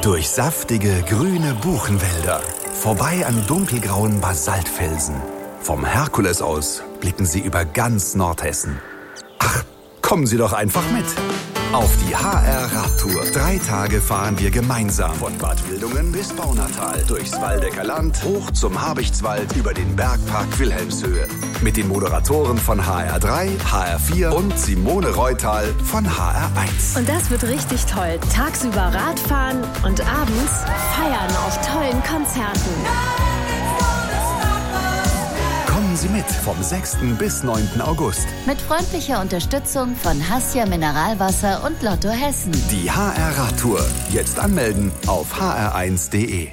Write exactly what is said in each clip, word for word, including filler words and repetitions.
Durch saftige, grüne Buchenwälder, vorbei an dunkelgrauen Basaltfelsen. Vom Herkules aus blicken Sie über ganz Nordhessen. Ach, kommen Sie doch einfach mit. Auf die H R-Radtour. Drei Tage fahren wir gemeinsam von Bad Wildungen bis Baunatal, durchs Waldecker Land, hoch zum Habichtswald, über den Bergpark Wilhelmshöhe. Mit den Moderatoren von H R drei, H R vier und Simone Reutal von H R eins. Und das wird richtig toll. Tagsüber Radfahren und abends feiern auf tollen Konzerten. Kommen Sie mit vom sechsten bis neunten August. Mit freundlicher Unterstützung von Hassia Mineralwasser und Lotto Hessen. Die H R-Radtour. Jetzt anmelden auf h r eins punkt d e.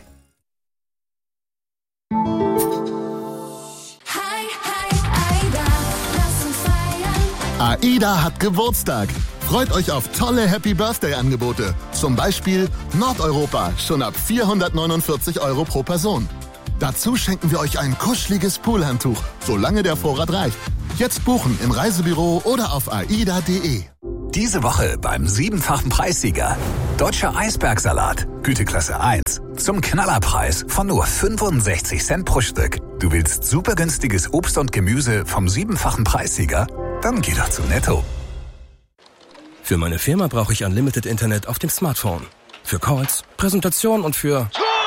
AIDA hat Geburtstag. Freut euch auf tolle Happy-Birthday-Angebote. Zum Beispiel Nordeuropa, schon ab vierhundertneunundvierzig Euro pro Person. Dazu schenken wir euch ein kuscheliges Poolhandtuch, solange der Vorrat reicht. Jetzt buchen im Reisebüro oder auf aida punkt d e. Diese Woche beim siebenfachen Preissieger. Deutscher Eisbergsalat, Güteklasse eins. Zum Knallerpreis von nur fünfundsechzig Cent pro Stück. Du willst super günstiges Obst und Gemüse vom siebenfachen Preissieger? Dann geh doch zu Netto. Für meine Firma brauche ich Unlimited Internet auf dem Smartphone. Für Calls, Präsentation und für...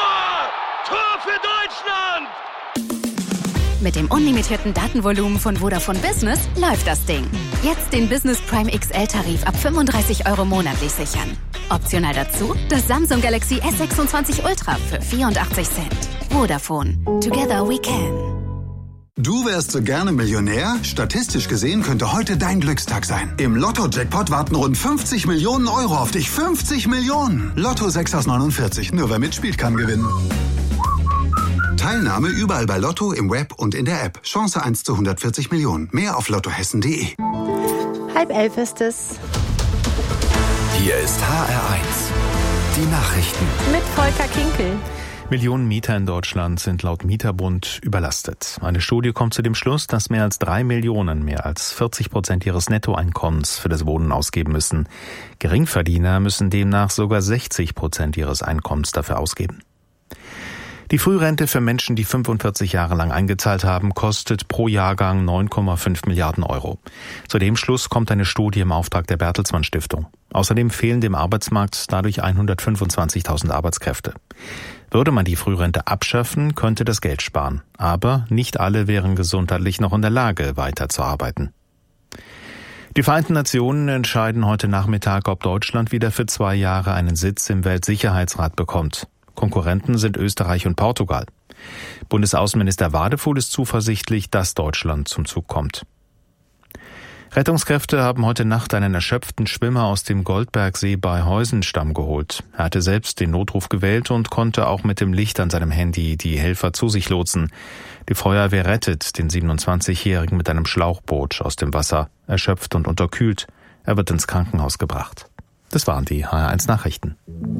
Mit dem unlimitierten Datenvolumen von Vodafone Business läuft das Ding. Jetzt den Business Prime X L-Tarif ab fünfunddreißig Euro monatlich sichern. Optional dazu das Samsung Galaxy S sechsundzwanzig Ultra für vierundachtzig Cent. Vodafone. Together we can. Du wärst so gerne Millionär? Statistisch gesehen könnte heute dein Glückstag sein. Im Lotto-Jackpot warten rund fünfzig Millionen Euro auf dich. fünfzig Millionen! Lotto sechs aus neunundvierzig. Nur wer mitspielt, kann gewinnen. Teilnahme überall bei Lotto, im Web und in der App. Chance eins zu hundertvierzig Millionen. Mehr auf lottohessen punkt d e. Halb elf ist es. Hier ist H R eins. Die Nachrichten. Mit Volker Kinkel. Millionen Mieter in Deutschland sind laut Mieterbund überlastet. Eine Studie kommt zu dem Schluss, dass mehr als drei Millionen, mehr als vierzig Prozent ihres Nettoeinkommens für das Wohnen ausgeben müssen. Geringverdiener müssen demnach sogar sechzig Prozent ihres Einkommens dafür ausgeben. Die Frührente für Menschen, die fünfundvierzig Jahre lang eingezahlt haben, kostet pro Jahrgang neun Komma fünf Milliarden Euro. Zu dem Schluss kommt eine Studie im Auftrag der Bertelsmann Stiftung. Außerdem fehlen dem Arbeitsmarkt dadurch hundertfünfundzwanzigtausend Arbeitskräfte. Würde man die Frührente abschaffen, könnte das Geld sparen. Aber nicht alle wären gesundheitlich noch in der Lage, weiterzuarbeiten. Die Vereinten Nationen entscheiden heute Nachmittag, ob Deutschland wieder für zwei Jahre einen Sitz im Weltsicherheitsrat bekommt. Konkurrenten sind Österreich und Portugal. Bundesaußenminister Wadefuhl ist zuversichtlich, dass Deutschland zum Zug kommt. Rettungskräfte haben heute Nacht einen erschöpften Schwimmer aus dem Goldbergsee bei Heusenstamm geholt. Er hatte selbst den Notruf gewählt und konnte auch mit dem Licht an seinem Handy die Helfer zu sich lotsen. Die Feuerwehr rettet den siebenundzwanzigjährigen mit einem Schlauchboot aus dem Wasser, erschöpft und unterkühlt. Er wird ins Krankenhaus gebracht. Das waren die H R eins Nachrichten.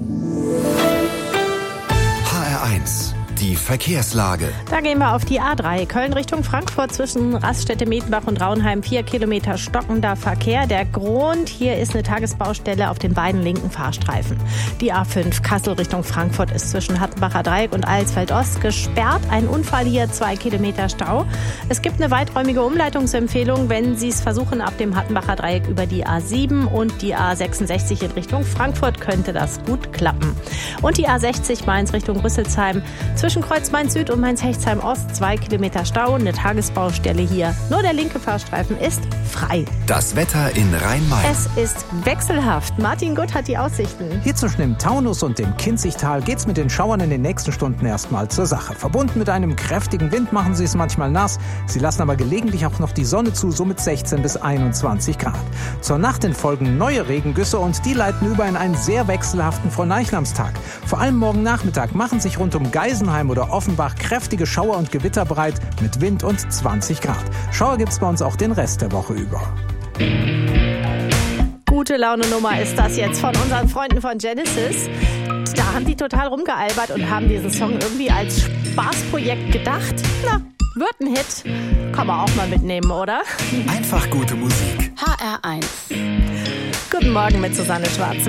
H R eins. Die Verkehrslage. Da gehen wir auf die A drei. Köln Richtung Frankfurt zwischen Raststätte Metenbach und Raunheim. Vier Kilometer stockender Verkehr. Der Grund, hier ist eine Tagesbaustelle auf den beiden linken Fahrstreifen. Die A fünf Kassel Richtung Frankfurt ist zwischen Hattenbacher Dreieck und Eilsfeld-Ost gesperrt. Ein Unfall hier, zwei Kilometer Stau. Es gibt eine weiträumige Umleitungsempfehlung, wenn Sie es versuchen, ab dem Hattenbacher Dreieck über die A sieben und die A sechsundsechzig in Richtung Frankfurt könnte das gut klappen. Und die A sechzig Mainz Richtung Rüsselsheim. Zwischen Kreuz Mainz-Süd und Mainz-Hechtsheim-Ost zwei Kilometer Stau, eine Tagesbaustelle hier. Nur der linke Fahrstreifen ist frei. Das Wetter in Rhein-Main. Es ist wechselhaft. Martin Gutt hat die Aussichten. Hier zwischen dem Taunus und dem Kinzigtal geht's mit den Schauern in den nächsten Stunden erstmal zur Sache. Verbunden mit einem kräftigen Wind machen sie es manchmal nass. Sie lassen aber gelegentlich auch noch die Sonne zu, so mit sechzehn bis einundzwanzig Grad. Zur Nacht hin folgen neue Regengüsse und die leiten über in einen sehr wechselhaften Fronleichnamstag. Vor allem morgen Nachmittag machen sich rund um Geisenheim oder Offenbach kräftige Schauer und Gewitter breit mit Wind und zwanzig Grad. Schauer gibt's bei uns auch den Rest der Woche über. Gute Laune-Nummer ist das jetzt von unseren Freunden von Genesis. Da haben die total rumgealbert und haben diesen Song irgendwie als Spaßprojekt gedacht. Na, wird ein Hit. Kann man auch mal mitnehmen, oder? Einfach gute Musik. H R eins. Guten Morgen mit Susanne Schwarz.